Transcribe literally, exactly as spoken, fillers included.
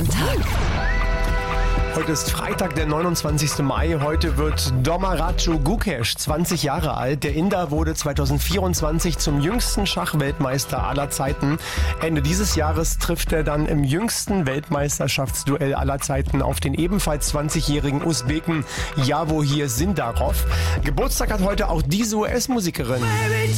Tag. Heute ist Freitag, der neunundzwanzigste Mai. Heute wird Dommaraju Gukesh zwanzig Jahre alt. Der Inder wurde zweitausendvierundzwanzig zum jüngsten Schachweltmeister aller Zeiten. Ende dieses Jahres trifft er dann im jüngsten Weltmeisterschaftsduell aller Zeiten auf den ebenfalls zwanzigjährigen Usbeken Javohir Zindarov. Geburtstag hat heute auch diese U S-Musikerin.